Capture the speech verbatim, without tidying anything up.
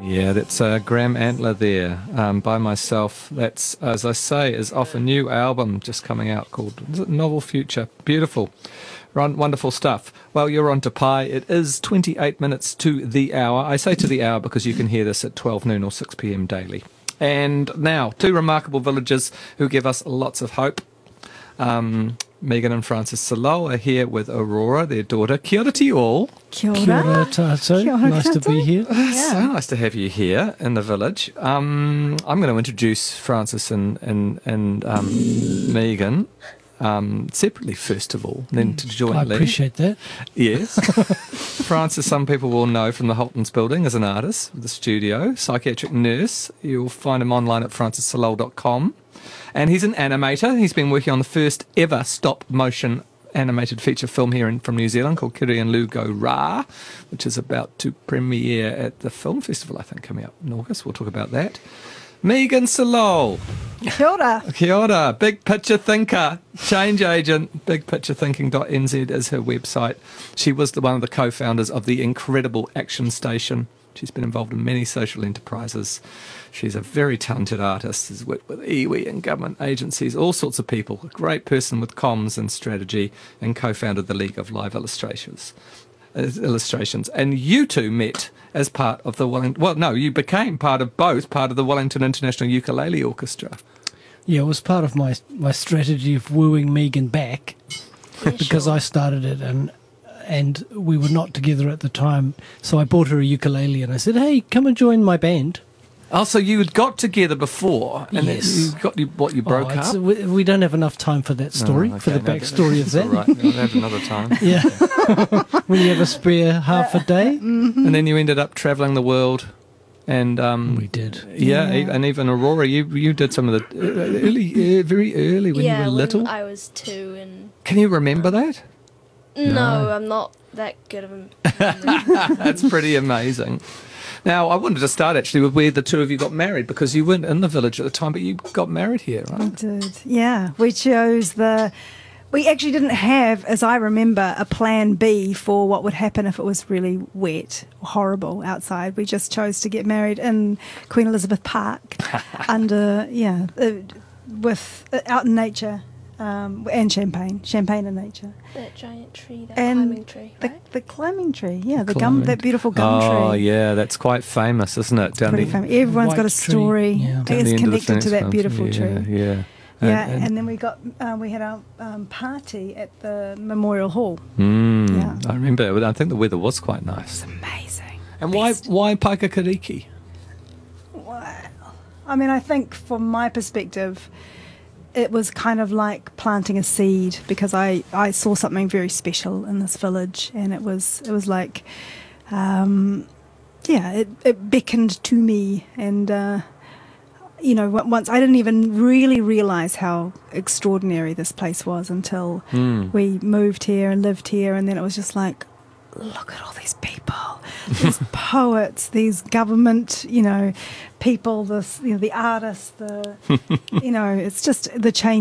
Yeah, that's uh, Graham Antler there um, by myself. That's, as I say, is off a new album just coming out called is it Novel Future. Beautiful. Run, wonderful stuff. Well, you're on to Pi. It is twenty-eight minutes to the hour. I say to the hour because you can hear this at twelve noon or six p.m. daily. And now, two remarkable villagers who give us lots of hope. Um, Megan and Francis Salou are here with Aurora, their daughter. Kia ora to you all. Kia ora. Kia ora tātou. Kia ora Nice to be tātou. here. Yeah. So nice to have you here in the village. Um, I'm going to introduce Francis and, and, and um, Megan um, separately, first of all, then to I jointly. appreciate that. Yes. Francis, some people will know from the Holtons building as an artist with the studio, psychiatric nurse. You'll find him online at francis salou dot com. And he's an animator. He's been working on the first ever stop motion animated feature film here in, from New Zealand called Kiri and Lou Go Rā, which is about to premiere at the film festival, I think, coming up in August. We'll talk about that. Megan Salou. Kia ora. Kia ora. Big picture thinker, change agent. big picture thinking dot n z is her website. She was the one of the co-founders of the incredible Action Station. She's been involved in many social enterprises. She's a very talented artist, has worked with iwi and government agencies, all sorts of people. A great person with comms and strategy, and co-founded the League of Live Illustrations. uh, Illustrations. And you two met as part of the Wellington... Well, no, you became part of both, part of the Wellington International Ukulele Orchestra. Yeah, it was part of my my strategy of wooing Megan back because I started it and and we were not together at the time. So I bought her a ukulele and I said, hey, come and join my band. Oh, so you had got together before, and then Yes. you got you, what you broke Oh, it's- up. we, we don't have enough time for that story, Oh, for okay, the no, backstory of that's that. all right. We'll have another time. Yeah. When you have a spare half a day. And then you ended up travelling the world, and um, We did. yeah, Yeah. e- and even Aurora, you you did some of the uh, early, uh, very early when yeah, you were little. when I was two, and Can you remember that? no, I'm not that good of a. That's pretty amazing. Now, I wanted to start actually with where the two of you got married, because you weren't in the village at the time, but you got married here, I right? did. Yeah, we chose the. We actually didn't have, as I remember, a plan B for what would happen if it was really wet, horrible outside. We just chose to get married in Queen Elizabeth Park, under yeah, uh, with uh, out in nature, um, and champagne, champagne in nature, That giant tree, that and climbing tree, the, right? the climbing tree. Yeah, the Climbing. gum, that beautiful gum tree. Oh, yeah, that's quite famous, isn't it? Down Pretty the, famous. Everyone's got a White tree, story yeah. down that the is end of the connected to that fence. beautiful yeah, tree. Yeah, Yeah, And- and, then we got uh, we had our um, party at the Memorial Hall. Mm, Yeah. I remember. I think the weather was quite nice. Amazing. And why Best. why Paikakariki? Well, I mean, I think from my perspective, it was kind of like planting a seed, because I, I saw something very special in this village, and it was it was like, um, yeah, it, it beckoned to me, and uh, you know, on- once I didn't even really realise how extraordinary this place was until Mm. we moved here and lived here, and then it was just like, look at all these people, these poets, these government, you know, people, this, you know, the artists, the, you know, it's just the change.